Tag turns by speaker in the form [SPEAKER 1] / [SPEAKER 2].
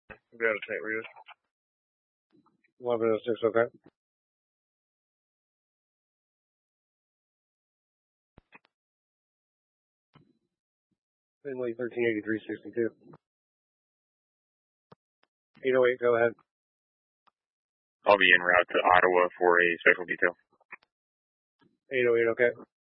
[SPEAKER 1] Be out of St. Rita's.
[SPEAKER 2] 1106, okay. Finley 1383.62. 808, go ahead.
[SPEAKER 3] I'll be en route to Ottawa for a special detail.
[SPEAKER 2] 808, okay.